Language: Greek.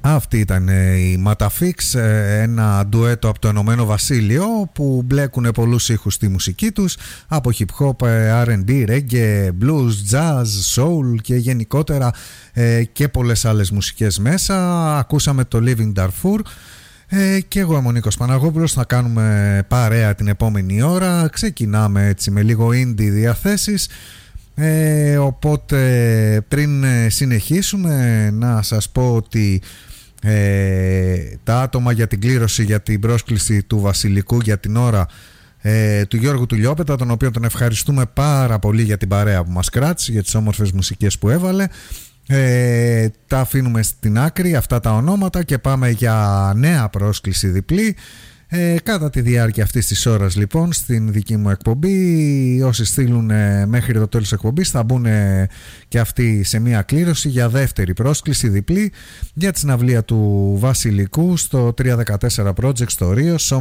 Αυτή ήταν η Matafix, ένα ντουέτο από το Ενωμένο Βασίλειο που μπλέκουν πολλούς ήχους στη μουσική τους, από hip hop, R&B, reggae, blues, jazz, soul και γενικότερα και πολλές άλλες μουσικές μέσα. Ακούσαμε το Living Darfur. Και εγώ είμαι ο Νίκος Παναγόπουλος, θα κάνουμε παρέα την επόμενη ώρα. Ξεκινάμε έτσι με λίγο indie διαθέσεις. Οπότε πριν συνεχίσουμε να σας πω ότι τα άτομα για την κλήρωση για την πρόσκληση του Βασιλικού για την ώρα του Γιώργου του Λιόπετα, τον οποίο τον ευχαριστούμε πάρα πολύ για την παρέα που μας κράτησε, για τις όμορφες μουσικές που έβαλε, τα αφήνουμε στην άκρη αυτά τα ονόματα και πάμε για νέα πρόσκληση διπλή κατά τη διάρκεια αυτής της ώρας. Λοιπόν, στην δική μου εκπομπή, όσοι στείλουν μέχρι το τέλος της εκπομπής θα μπουν και αυτοί σε μια κλήρωση για δεύτερη πρόσκληση διπλή για τη συναυλία του Βασιλικού στο 314 Project στο Ρίο.